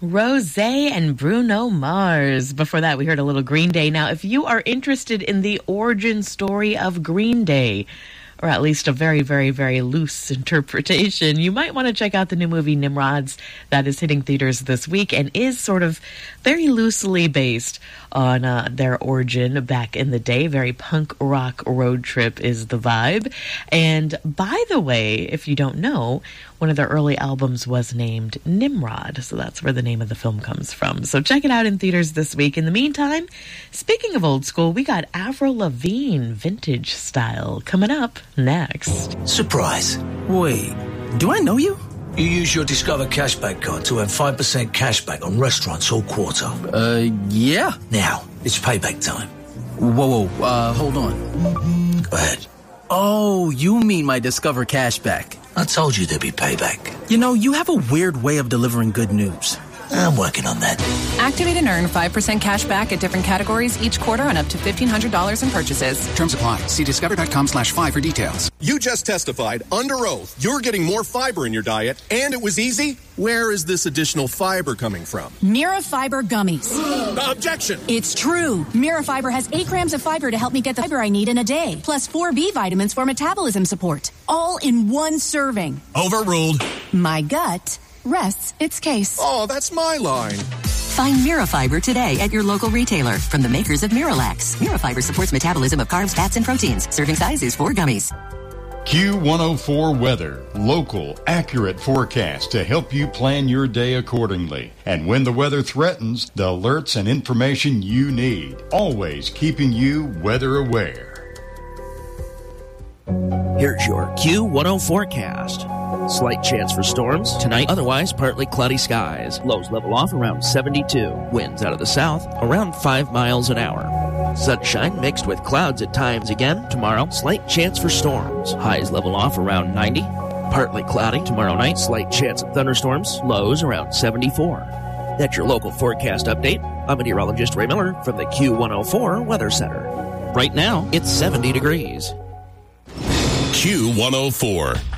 Rosé and Bruno Mars. Before that, we heard a little Green Day. Now, if you are interested in the origin story of Green Day, or at least a very, very, very loose interpretation, you might want to check out the new movie Nimrods that is hitting theaters this week and is sort of very loosely based on their origin back in the day. Very punk rock road trip is the vibe. And by the way, if you don't know, one of their early albums was named Nimrod. So that's where the name of the film comes from. So check it out in theaters this week. In the meantime, speaking of old school, we got Avril Lavigne Vintage Style coming up next. Surprise. Wait, do I know you? You use your Discover Cashback card to earn 5% cashback on restaurants all quarter. Yeah. Now, it's payback time. Whoa, hold on. Go ahead. Oh, you mean my Discover Cashback. I told you there'd be payback. You know, you have a weird way of delivering good news. I'm working on that. Activate and earn 5% cash back at different categories each quarter on up to $1,500 in purchases. Terms apply. See discover.com/5 for details. You just testified under oath you're getting more fiber in your diet, and it was easy. Where is this additional fiber coming from? Mirafiber gummies. Objection! It's true. Mirafiber has 8 grams of fiber to help me get the fiber I need in a day, plus 4 B vitamins for metabolism support, all in one serving. Overruled. My gut rests its case. Oh, that's my line. Find Mirafiber today at your local retailer from the makers of Miralax. Mirafiber supports metabolism of carbs, fats, and proteins. Serving size is 4 gummies. Q104 Weather. Local, accurate forecast to help you plan your day accordingly. And when the weather threatens, the alerts and information you need. Always keeping you weather aware. Here's your Q10 forecast. Slight chance for storms tonight, otherwise partly cloudy skies. Lows level off around 72. Winds out of the south around 5 miles an hour. Sunshine mixed with clouds at times again. Tomorrow, slight chance for storms. Highs level off around 90. Partly cloudy tomorrow night. Slight chance of thunderstorms. Lows around 74. That's your local forecast update. I'm meteorologist Ray Miller from the Q104 Weather Center. Right now, it's 70 degrees. Q104.